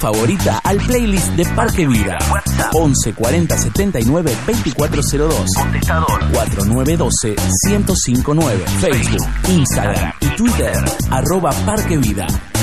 favorita al playlist de Parque Vida. 11 40 79 2402. Contestador 4912 1059. Facebook, Instagram y Twitter @Parque Vida.